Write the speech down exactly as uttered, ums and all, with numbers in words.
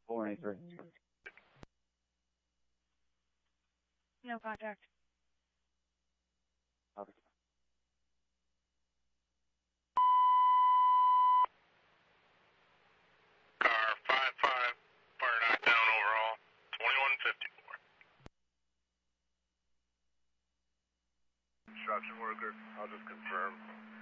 four eighty-three. No contact. Okay. Car five five, fire knockdown overall, twenty-one fifty-four. Construction worker, I'll just confirm.